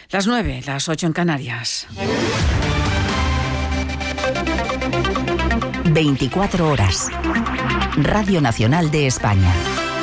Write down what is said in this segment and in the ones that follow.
Las 9, las 8 en Canarias. 24 horas. Radio Nacional de España.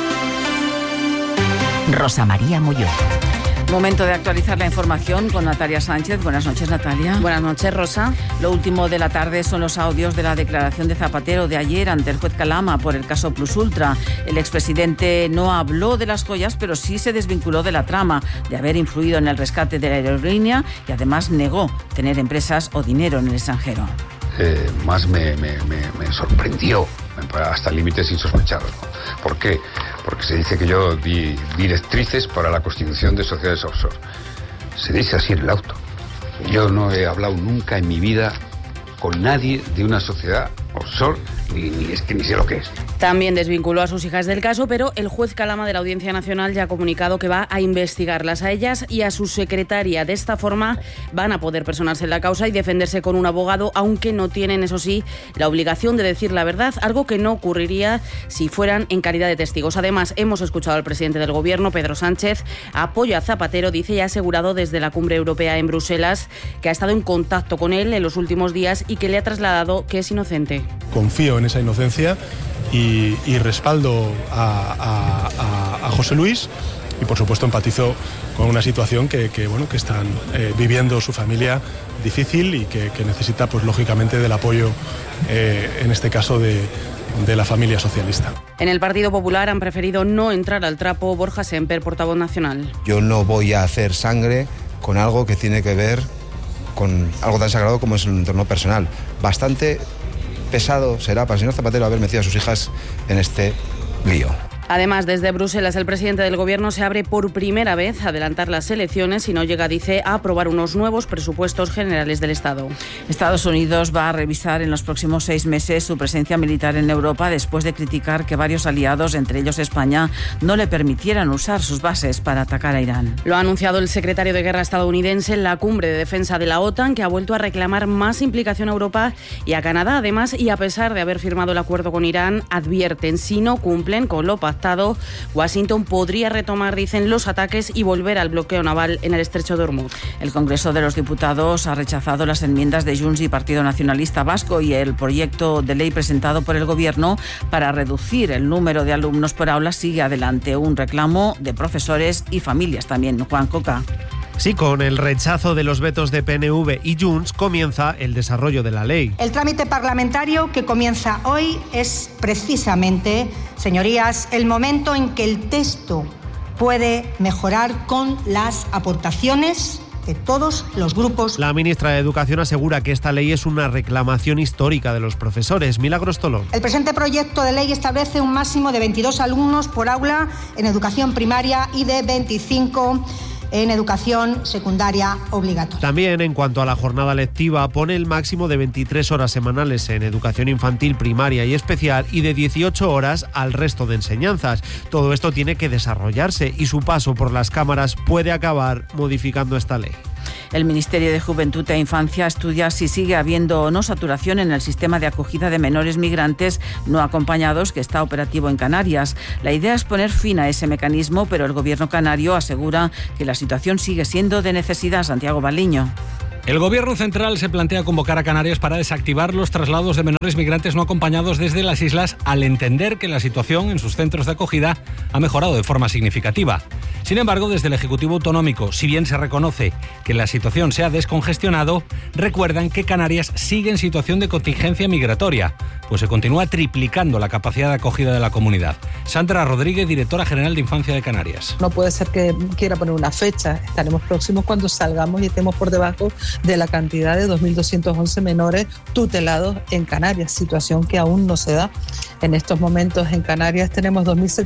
Rosa María Molló. Momento de actualizar la información con Natalia Sánchez. Buenas noches, Natalia. Buenas noches, Rosa. Lo último de la tarde son los audios de la declaración de Zapatero de ayer ante el juez Calama por el caso Plus Ultra. El expresidente no habló de las joyas, pero sí se desvinculó de la trama de haber influido en el rescate de la aerolínea y además negó tener empresas o dinero en el extranjero. Más me sorprendió, hasta límites insospechados, ¿no? ¿Por qué? Porque se dice que yo di directrices para la constitución de sociedades offshore. Se dice así en el auto. Yo no he hablado nunca en mi vida con nadie de una sociedad offshore, ni sé lo que es. También desvinculó a sus hijas del caso, pero el juez Calama de la Audiencia Nacional ya ha comunicado que va a investigarlas a ellas y a su secretaria. De esta forma van a poder personarse en la causa y defenderse con un abogado, aunque no tienen, eso sí, la obligación de decir la verdad, algo que no ocurriría si fueran en calidad de testigos. Además, hemos escuchado al presidente del Gobierno, Pedro Sánchez, apoya a Zapatero, dice, y ha asegurado desde la cumbre europea en Bruselas que ha estado en contacto con él en los últimos días y que le ha trasladado que es inocente. Confío en esa inocencia y respaldo a José Luis y por supuesto empatizo con una situación que están viviendo su familia difícil y que necesita pues lógicamente del apoyo en este caso de la familia socialista. En el Partido Popular han preferido no entrar al trapo. Borja Semper, portavoz nacional. Yo no voy a hacer sangre con algo que tiene que ver con algo tan sagrado como es el entorno personal. Bastante pesado será para el señor Zapatero haber metido a sus hijas en este lío. Además, desde Bruselas, el presidente del Gobierno se abre por primera vez a adelantar las elecciones y no llega, dice, a aprobar unos nuevos presupuestos generales del Estado. Estados Unidos va a revisar en los próximos 6 meses su presencia militar en Europa después de criticar que varios aliados, entre ellos España, no le permitieran usar sus bases para atacar a Irán. Lo ha anunciado el secretario de Guerra estadounidense en la cumbre de defensa de la OTAN, que ha vuelto a reclamar más implicación a Europa y a Canadá. Además, y a pesar de haber firmado el acuerdo con Irán, advierten, si no cumplen con lo pactado, Washington podría retomar, dicen, los ataques y volver al bloqueo naval en el estrecho de Hormuz. El Congreso de los Diputados ha rechazado las enmiendas de Junts y Partido Nacionalista Vasco y el proyecto de ley presentado por el Gobierno para reducir el número de alumnos por aula sigue adelante. Un reclamo de profesores y familias también. Juan Coca. Sí, con el rechazo de los vetos de PNV y Junts comienza el desarrollo de la ley. El trámite parlamentario que comienza hoy es precisamente, señorías, el momento en que el texto puede mejorar con las aportaciones de todos los grupos. La ministra de Educación asegura que esta ley es una reclamación histórica de los profesores. Milagros Tolón. El presente proyecto de ley establece un máximo de 22 alumnos por aula en educación primaria y de 25 en educación secundaria obligatoria. También, en cuanto a la jornada lectiva, pone el máximo de 23 horas semanales en educación infantil, primaria y especial y de 18 horas al resto de enseñanzas. Todo esto tiene que desarrollarse y su paso por las cámaras puede acabar modificando esta ley. El Ministerio de Juventud e Infancia estudia si sigue habiendo o no saturación en el sistema de acogida de menores migrantes no acompañados que está operativo en Canarias. La idea es poner fin a ese mecanismo, pero el Gobierno canario asegura que la situación sigue siendo de necesidad. Santiago Baliño. El Gobierno central se plantea convocar a Canarias para desactivar los traslados de menores migrantes no acompañados desde las islas al entender que la situación en sus centros de acogida ha mejorado de forma significativa. Sin embargo, desde el Ejecutivo Autonómico, si bien se reconoce que la situación se ha descongestionado, recuerdan que Canarias sigue en situación de contingencia migratoria, pues se continúa triplicando la capacidad de acogida de la comunidad. Sandra Rodríguez, directora general de Infancia de Canarias. No puede ser que quiera poner una fecha. Estaremos próximos cuando salgamos y estemos por debajo de la cantidad de 2.211 menores tutelados en Canarias, situación que aún no se da. En estos momentos en Canarias tenemos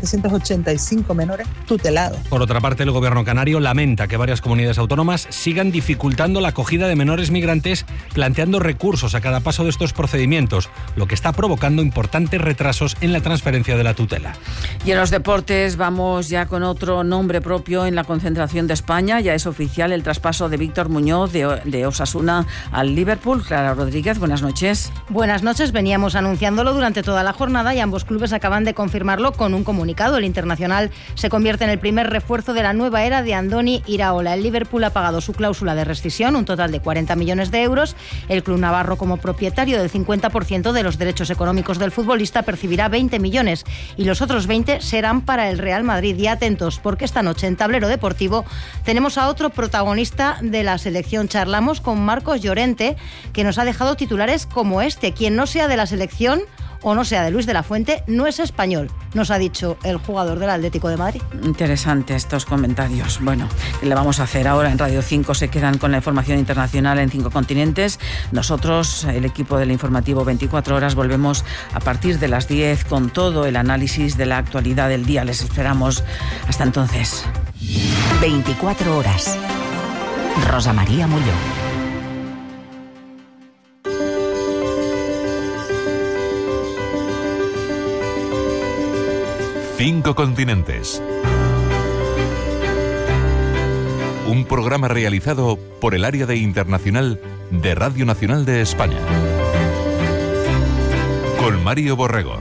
2.785 menores tutelados. Por otra parte, el Gobierno canario lamenta que varias comunidades autónomas sigan dificultando la acogida de menores migrantes, planteando recursos a cada paso de estos procedimientos, lo que está provocando importantes retrasos en la transferencia de la tutela. Y en los deportes vamos ya con otro nombre propio en la concentración de España. Ya es oficial el traspaso de Víctor Muñoz de Osasuna al Liverpool. Clara Rodríguez, buenas noches. Buenas noches. Veníamos anunciándolo durante toda la jornada y ambos clubes acaban de confirmarlo con un comunicado. El internacional se convierte en el primer refuerzo refuerzo de la nueva era de Andoni Iraola. El Liverpool ha pagado su cláusula de rescisión, un total de 40 millones de euros. El club navarro, como propietario del 50% de los derechos económicos del futbolista, percibirá 20 millones y los otros 20 serán para el Real Madrid. Y atentos, porque esta noche en Tablero Deportivo tenemos a otro protagonista de la selección. Charlamos con Marcos Llorente, que nos ha dejado titulares como este: quien no sea de la selección o no sea de Luis de la Fuente no es español, nos ha dicho el jugador del Atlético de Madrid. Interesante estos comentarios. Bueno, ¿qué le vamos a hacer ahora? En Radio 5 se quedan con la información internacional en 5 continentes. Nosotros, el equipo del informativo 24 horas, volvemos a partir de las 10 con todo el análisis de la actualidad del día. Les esperamos. Hasta entonces. 24 horas. Rosa María Molló. Cinco continentes. Un programa realizado por el área de internacional de Radio Nacional de España. Con Mario Borrego.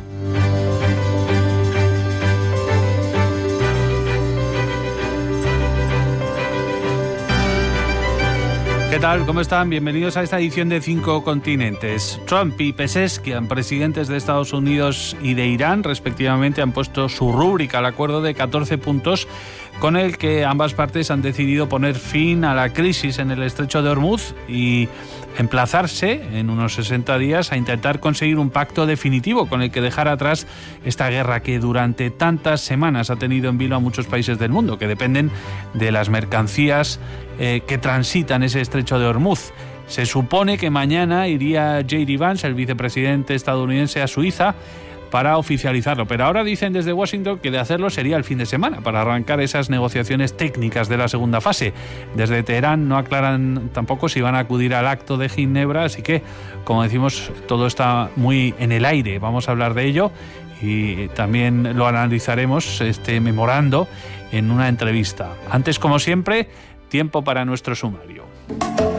¿Qué tal? ¿Cómo están? Bienvenidos a esta edición de 5 continentes. Trump y Pezeshkian, presidentes de Estados Unidos y de Irán, respectivamente, han puesto su rúbrica al acuerdo de 14 puntos con el que ambas partes han decidido poner fin a la crisis en el estrecho de Hormuz y emplazarse en unos 60 días a intentar conseguir un pacto definitivo con el que dejar atrás esta guerra que durante tantas semanas ha tenido en vilo a muchos países del mundo que dependen de las mercancías que transitan ese estrecho de Hormuz. Se supone que mañana iría J.D. Vance, el vicepresidente estadounidense, a Suiza para oficializarlo, pero ahora dicen desde Washington que de hacerlo sería el fin de semana para arrancar esas negociaciones técnicas de la segunda fase. Desde Teherán no aclaran tampoco si van a acudir al acto de Ginebra, así que, como decimos, todo está muy en el aire. Vamos a hablar de ello y también lo analizaremos, este memorando, en una entrevista. Antes, como siempre, tiempo para nuestro sumario.